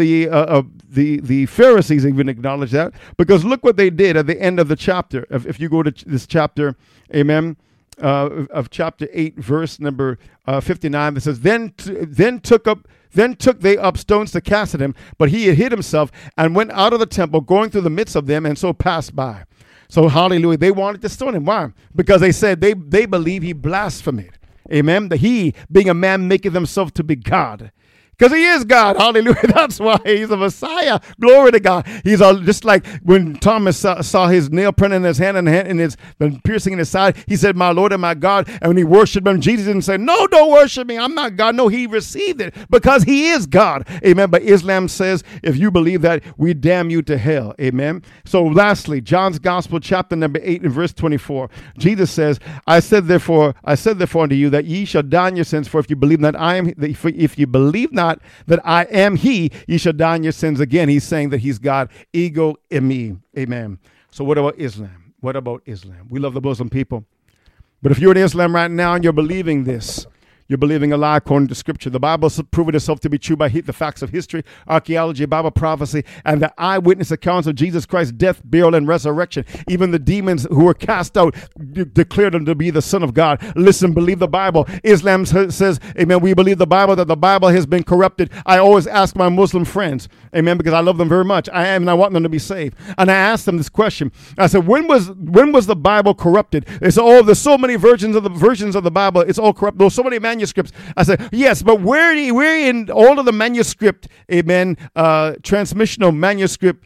the Pharisees even acknowledge that? Because look what they did at the end of the chapter. If you go to this chapter, amen, of chapter 8, verse number 59, that says, Then took they up stones to cast at him, but he had hid himself and went out of the temple, going through the midst of them, and so passed by. So, hallelujah, they wanted to stone him. Why? Because they said they believe he blasphemed. Amen? That he, being a man, maketh himself to be God. Because he is God. Hallelujah. That's why he's a Messiah. Glory to God. He's just like when Thomas saw his nail print in his hand and his piercing in his side. He said, my Lord and my God. And when he worshiped him, Jesus didn't say, no, don't worship me. I'm not God. No, he received it because he is God. Amen. But Islam says, if you believe that, we damn you to hell. Amen. So lastly, John's Gospel, chapter number 8 and verse 24. Jesus says, I said therefore unto you that ye shall die in your sins. For if you believe that if you believe not that I am he, ye shall die in your sins. Again, he's saying that he's God. Ego eimi. Amen. So what about Islam? What about Islam? We love the Muslim people. But if you're in Islam right now and you're believing this, you're believing a lie according to Scripture. The Bible has proven itself to be true by the facts of history, archaeology, Bible prophecy, and the eyewitness accounts of Jesus Christ's death, burial, and resurrection. Even the demons who were cast out declared him to be the Son of God. Listen, believe the Bible. Islam says, amen, we believe the Bible, that the Bible has been corrupted. I always ask my Muslim friends, amen, because I love them very much. I want them to be saved. And I asked them this question. I said, when was the Bible corrupted? They said, oh, there's so many versions of the Bible. It's all corrupt. There's so many manuscripts. I said, yes, but where in all of the manuscript, amen, transmissional manuscript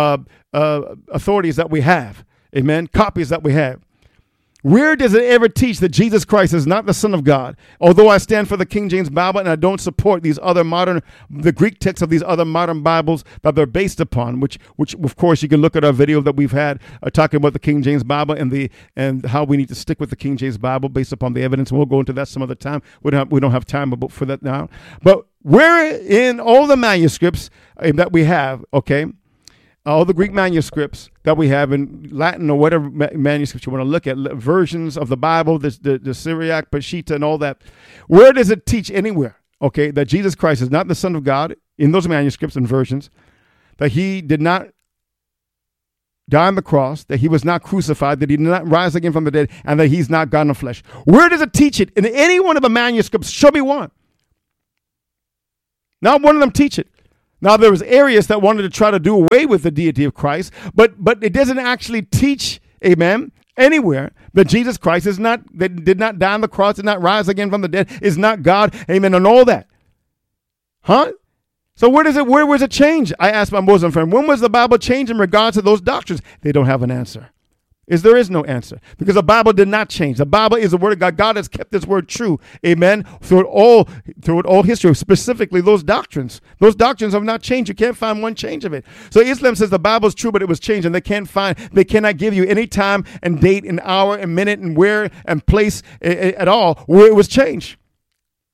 authorities that we have, amen, copies that we have, where does it ever teach that Jesus Christ is not the Son of God? Although I stand for the King James Bible and I don't support the Greek texts of these other modern Bibles that they're based upon, which of course you can look at our video that we've had talking about the King James Bible and how we need to stick with the King James Bible based upon the evidence. We'll go into that some other time. We don't have time for that now. But where in all the manuscripts that we have, okay, all the Greek manuscripts that we have in Latin or whatever manuscripts you want to look at, versions of the Bible, the Syriac, Peshitta, and all that, where does it teach anywhere, okay, that Jesus Christ is not the Son of God in those manuscripts and versions, that he did not die on the cross, that he was not crucified, that he did not rise again from the dead, and that he's not God in the flesh? Where does it teach it? In any one of the manuscripts, show me one. Not one of them teach it. Now, there was Arius that wanted to try to do away with the deity of Christ, but it doesn't actually teach, amen, anywhere that Jesus Christ that did not die on the cross, did not rise again from the dead, is not God, amen, and all that. Huh? So where was it changed? I asked my Muslim friend, when was the Bible changed in regards to those doctrines? They don't have an answer. There is no answer, because the Bible did not change. The Bible is the word of God. God has kept this word true, amen, throughout all history, specifically those doctrines. Those doctrines have not changed. You can't find one change of it. So Islam says the Bible is true, but it was changed, and they cannot give you any time and date and hour and minute and where and place at all where it was changed.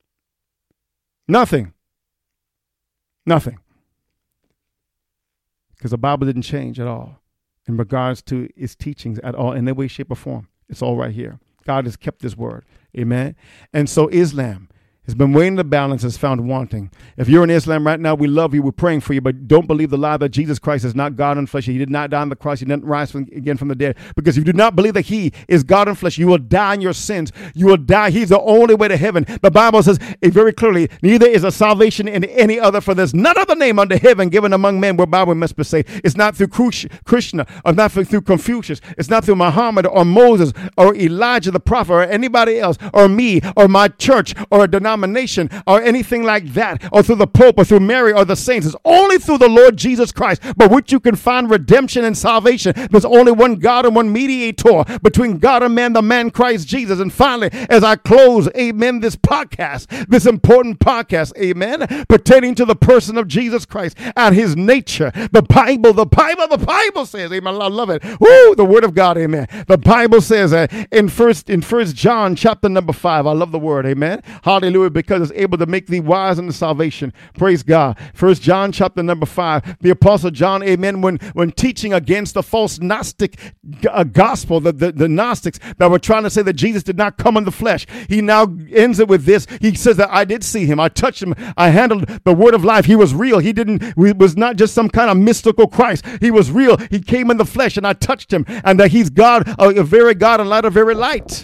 Nothing. because the Bible didn't change at all in regards to its teachings at all in any way, shape, or form. It's all right here. God has kept his word. Amen. And so Islam has been weighing the balance, is found wanting. If you're in Islam right now, we love you. We're praying for you, but don't believe the lie that Jesus Christ is not God in flesh. He did not die on the cross. He didn't rise again from the dead. Because if you do not believe that he is God in flesh, you will die in your sins. You will die. He's the only way to heaven. The Bible says very clearly, neither is a salvation in any other, for there's none other name under heaven given among men whereby we must be saved. It's not through Krishna, or not through Confucius. It's not through Muhammad or Moses or Elijah the prophet or anybody else or me or my church or a denomination or anything like that, or through the Pope or through Mary or the saints. It's only through the Lord Jesus Christ, by which you can find redemption and salvation. There's only one God and one mediator between God and man, the man Christ Jesus. And finally, as I close, amen, this podcast, this important podcast, amen, pertaining to the person of Jesus Christ and his nature, the Bible says, amen, I love it. Woo, the word of God, amen. The Bible says in First John chapter number 5, I love the word, amen, hallelujah, because it's able to make thee wise unto salvation. Praise God. First John chapter number 5, the apostle John, amen, when teaching against the false Gnostic gospel, the Gnostics that were trying to say that Jesus did not come in the flesh, he now ends it with this. He says that I did see him, I touched him, I handled the word of life. He was real. He was not just some kind of mystical Christ. He was real. He came in the flesh and I touched him, and that he's God, a very God and light of very light.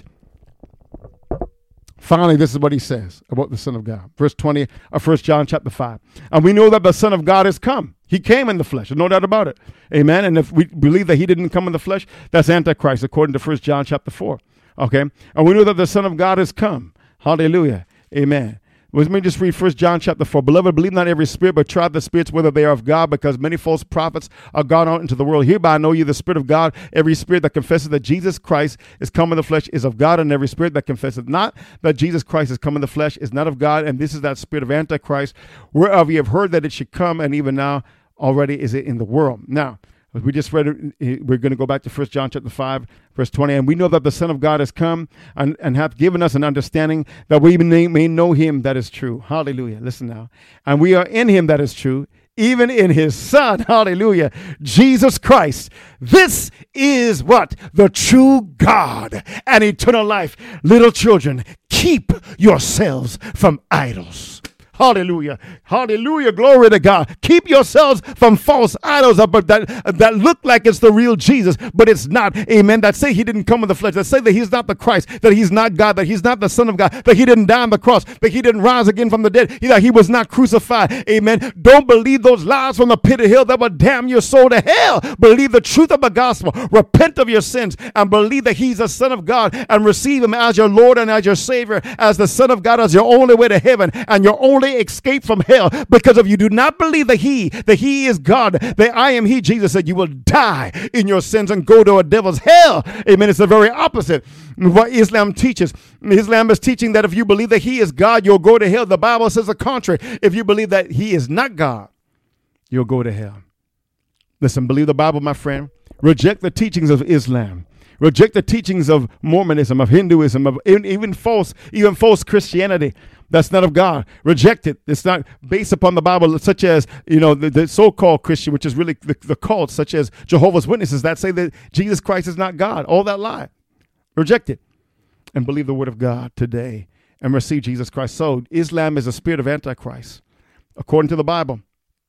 Finally, this is what he says about the Son of God. Verse 20 of 1 John chapter 5. And we know that the Son of God has come. He came in the flesh. There's no doubt about it. Amen. And if we believe that he didn't come in the flesh, that's Antichrist, according to 1 John chapter 4. Okay. And we know that the Son of God has come. Hallelujah. Amen. Let me just read 1 John chapter 4. Beloved, believe not every spirit, but try the spirits whether they are of God, because many false prophets are gone out into the world. Hereby know you the Spirit of God. Every spirit that confesses that Jesus Christ is come in the flesh is of God, and every spirit that confesses not that Jesus Christ is come in the flesh is not of God. And this is that spirit of Antichrist, whereof you have heard that it should come, and even now already is it in the world. Now, as we just read it, we're going to go back to 1 John chapter 5, verse 20. And we know that the Son of God has come and hath given us an understanding that we may know him that is true. Hallelujah. Listen now. And we are in him that is true, even in his Son. Hallelujah. Jesus Christ. This is what? The true God and eternal life. Little children, keep yourselves from idols. Hallelujah. Hallelujah. Glory to God. Keep yourselves from false idols that look like it's the real Jesus, but it's not. Amen. That say he didn't come in the flesh. That say that he's not the Christ, that he's not God, that he's not the Son of God, that he didn't die on the cross, that he didn't rise again from the dead, that he was not crucified. Amen. Don't believe those lies from the pit of hell that will damn your soul to hell. Believe the truth of the gospel. Repent of your sins and believe that he's the Son of God and receive him as your Lord and as your Savior, as the Son of God, as your only way to heaven and your only escape from hell. Because if you do not believe that he is God, that I am he, Jesus said, you will die in your sins and go to a devil's hell. Amen. It's the very opposite of what Islam teaches. Islam is teaching that if you believe that he is God, you'll go to hell. The Bible says the contrary. If you believe that he is not God, you'll go to hell. Listen, believe the Bible, my friend. Reject the teachings of Islam. Reject the teachings of Mormonism, of Hinduism, of even false Christianity. That's not of God. Reject it. It's not based upon the Bible, such as, the so-called Christian, which is really the cult, such as Jehovah's Witnesses that say that Jesus Christ is not God. All that lie. Reject it and believe the word of God today and receive Jesus Christ. So Islam is a spirit of Antichrist, according to the Bible.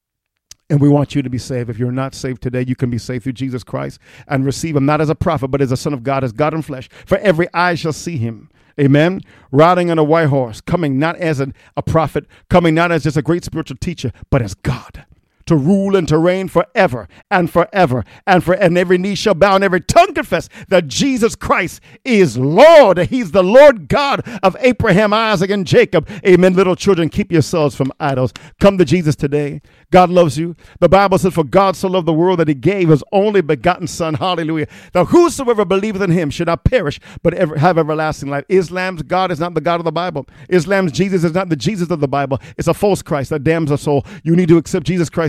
And we want you to be saved. If you're not saved today, you can be saved through Jesus Christ and receive him not as a prophet, but as a Son of God, as God in flesh. For every eye shall see him. Amen. Riding on a white horse, coming not as a prophet, coming not as just a great spiritual teacher, but as God, to rule and to reign forever and forever and every knee shall bow and every tongue confess that Jesus Christ is Lord. He's the Lord God of Abraham, Isaac, and Jacob. Amen. Little children, keep yourselves from idols. Come to Jesus today. God loves you. The Bible says, for God so loved the world that he gave his only begotten Son. Hallelujah. That whosoever believeth in him should not perish, but have everlasting life. Islam's God is not the God of the Bible. Islam's Jesus is not the Jesus of the Bible. It's a false Christ that damns a soul. You need to accept Jesus Christ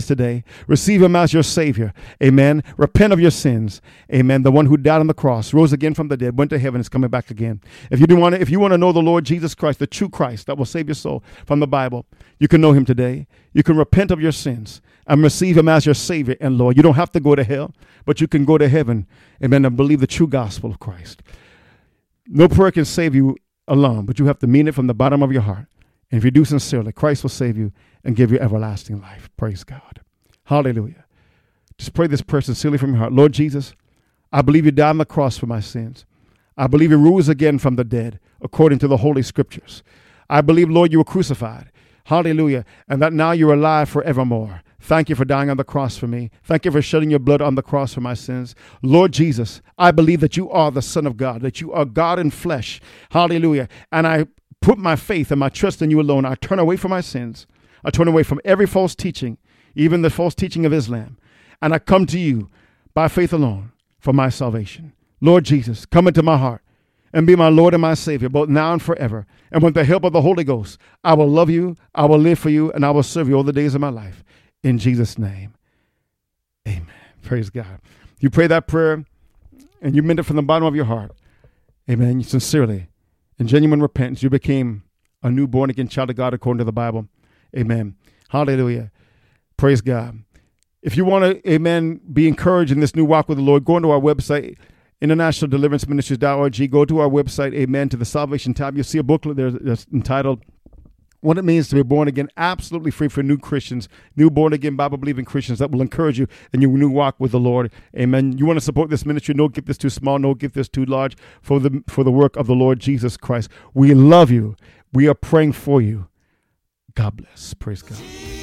today. Receive him as your Savior. Amen. Repent of your sins. Amen. The one who died on the cross, rose again from the dead, went to heaven, is coming back again. If you want to know the Lord Jesus Christ, the true Christ that will save your soul from the Bible, you can know him today. You can repent of your sins and receive him as your Savior and Lord. You don't have to go to hell, but you can go to heaven. Amen. And believe the true gospel of Christ. No prayer can save you alone, but you have to mean it from the bottom of your heart. And if you do sincerely, Christ will save you and give you everlasting life. Praise God. Hallelujah. Just pray this prayer sincerely from your heart. Lord Jesus, I believe you died on the cross for my sins. I believe you rose again from the dead according to the Holy Scriptures. I believe, Lord, you were crucified. Hallelujah. And that now you're alive forevermore. Thank you for dying on the cross for me. Thank you for shedding your blood on the cross for my sins. Lord Jesus, I believe that you are the Son of God, that you are God in flesh. Hallelujah. And I put my faith and my trust in you alone. I turn away from my sins. I turn away from every false teaching, even the false teaching of Islam. And I come to you by faith alone for my salvation. Lord Jesus, come into my heart and be my Lord and my Savior, both now and forever. And with the help of the Holy Ghost, I will love you, I will live for you, and I will serve you all the days of my life. In Jesus' name, amen. Praise God. You pray that prayer and you meant it from the bottom of your heart. Amen. Sincerely. In genuine repentance, you became a new born-again child of God according to the Bible. Amen. Hallelujah. Praise God. If you want to, amen, be encouraged in this new walk with the Lord, go into our website, internationaldeliveranceministries.org. Go to our website, amen, to the Salvation tab. You'll see a booklet there that's entitled What It Means to Be Born Again, absolutely free for new Christians, new born-again, Bible-believing Christians that will encourage you in your new walk with the Lord. Amen. You want to support this ministry, no gift is too small, no gift is too large for the work of the Lord Jesus Christ. We love you. We are praying for you. God bless. Praise God.